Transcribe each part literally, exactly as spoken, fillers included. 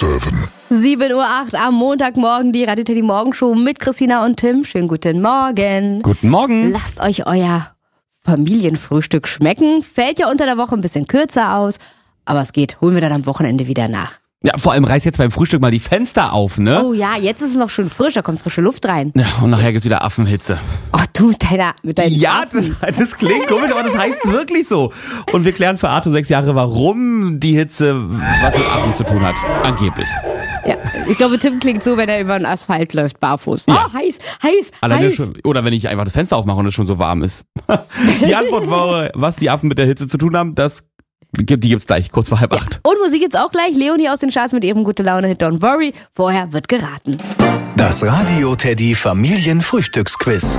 sieben. sieben Uhr acht am Montagmorgen, die Radio Teddy Morgenshow mit Christina und Tim. Schönen guten Morgen. Guten Morgen. Lasst euch euer Familienfrühstück schmecken. Fällt ja unter der Woche ein bisschen kürzer aus, aber es geht. Holen wir dann am Wochenende wieder nach. Ja, vor allem reiß jetzt beim Frühstück mal die Fenster auf, ne? Oh ja, jetzt ist es noch schön frisch, da kommt frische Luft rein. Ja, und nachher gibt's wieder Affenhitze. Ach du mit deiner, mit deinen Ja, Affen. das, das klingt komisch, aber das heißt wirklich so. Und wir klären für Arthur sechs Jahre, warum die Hitze was mit Affen zu tun hat. Angeblich. Ja, ich glaube, Tim klingt so, wenn er über den Asphalt läuft, barfuß. Ja. Oh, heiß, heiß, Alleine heiß. schon, oder wenn ich einfach das Fenster aufmache und es schon so warm ist. Die Antwort war, was die Affen mit der Hitze zu tun haben, das die gibt's gleich, kurz vor halb acht. Und Musik gibt's auch gleich. Leonie aus den Charts mit ihrem gute Laune Hit Don't Worry. Vorher wird geraten. Das Radio Teddy Familienfrühstücksquiz.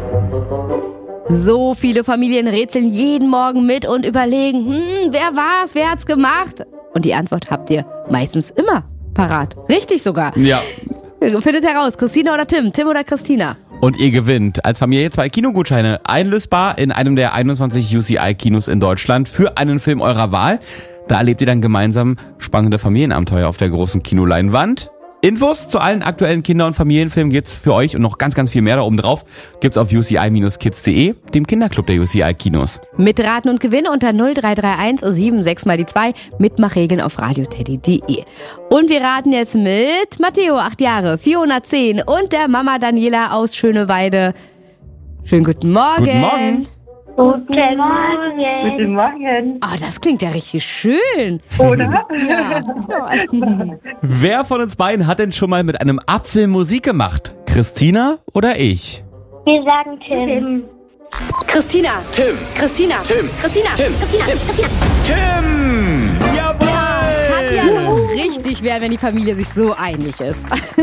So viele Familien rätseln jeden Morgen mit und überlegen, hm, wer war's, wer hat's gemacht? Und die Antwort habt ihr meistens immer parat. Richtig sogar. Ja. Findet heraus, Christina oder Tim, Tim oder Christina. Und ihr gewinnt als Familie zwei Kinogutscheine, einlösbar in einem der einundzwanzig U C I-Kinos in Deutschland für einen Film eurer Wahl. Da erlebt ihr dann gemeinsam spannende Familienabenteuer auf der großen Kinoleinwand. Infos zu allen aktuellen Kinder- und Familienfilmen gibt's für euch und noch ganz, ganz viel mehr da oben drauf gibt's auf u c i Bindestrich kids punkt de, dem Kinderclub der U C I-Kinos. Mitraten und gewinnen unter null drei drei eins sieben sechs mal die zwei. Mitmachregeln auf radioteddy punkt de. Und wir raten jetzt mit Matteo, acht Jahre, vierhundertzehn und der Mama Daniela aus Schöneweide. Schönen guten Morgen. Guten Morgen. Guten Morgen. Guten Morgen. Oh, das klingt ja richtig schön. Oder? Ja. Wer von uns beiden hat denn schon mal mit einem Apfel Musik gemacht? Christina oder ich? Wir sagen Tim. Christina. Tim. Christina. Tim. Christina. Tim. Christina. Christina. Tim! Jawohl! Ja, kann ja nur richtig werden, wenn die Familie sich so einig ist.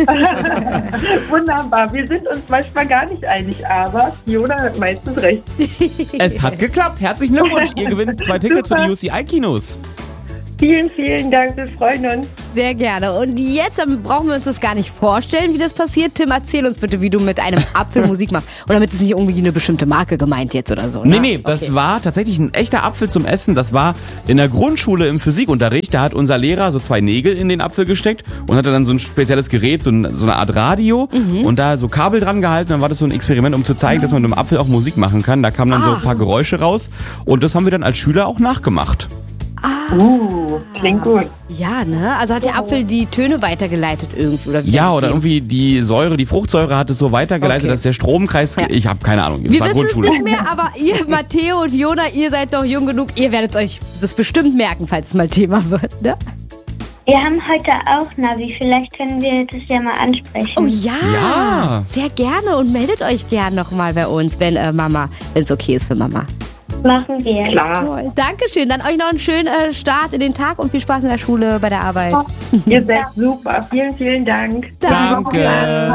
Wunderbar. Wir sind uns manchmal gar nicht einig, aber Fiona hat meistens recht. Es hat geklappt. Herzlichen Glückwunsch. Ihr gewinnt zwei Tickets für die U C I-Kinos. Vielen, vielen Dank. Wir freuen uns. Sehr gerne. Und jetzt ähm, brauchen wir uns das gar nicht vorstellen, wie das passiert. Tim, erzähl uns bitte, wie du mit einem Apfel Musik machst. Und damit ist nicht irgendwie eine bestimmte Marke gemeint jetzt oder so. Ne? Nee, nee, das Okay. war tatsächlich ein echter Apfel zum Essen. Das war in der Grundschule im Physikunterricht. Da hat unser Lehrer so zwei Nägel in den Apfel gesteckt und hatte dann so ein spezielles Gerät, so, ein, so eine Art Radio Mhm. und da so Kabel dran gehalten. Dann war das so ein Experiment, um zu zeigen, dass man mit dem Apfel auch Musik machen kann. Da kamen dann so ein paar Geräusche raus und das haben wir dann als Schüler auch nachgemacht. Uh, klingt gut. Ja, ne? Also hat der Apfel die Töne weitergeleitet irgendwie? Oder wie? Ja, oder irgendwie die Säure, die Fruchtsäure hat es so weitergeleitet, Okay. dass der Stromkreis, Ja. ich habe keine Ahnung, es Wir war wissen es Grundschule. nicht mehr, aber ihr, Matteo und Fiona, ihr seid doch jung genug. Ihr werdet euch das bestimmt merken, falls es mal Thema wird, ne? Wir haben heute auch Navi. Vielleicht können wir das ja mal ansprechen. Oh ja, Ja. sehr gerne und meldet euch gern nochmal bei uns, wenn äh, Mama, wenn es okay ist für Mama. Machen wir. Klar. Toll, Dankeschön. Dann euch noch einen schönen äh, Start in den Tag und viel Spaß in der Schule, bei der Arbeit. Ihr seid super. Vielen, vielen Dank. Danke.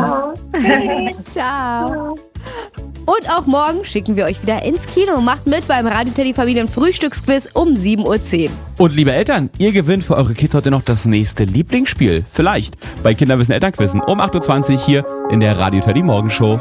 Ciao. Und auch morgen schicken wir euch wieder ins Kino. Macht mit beim Radio Teddy Familien Frühstücksquiz um sieben Uhr zehn. Und liebe Eltern, ihr gewinnt für eure Kids heute noch das nächste Lieblingsspiel. Vielleicht bei Kinderwissen Elternquizzen um acht Uhr zwanzig hier in der Radio Teddy Morgenshow.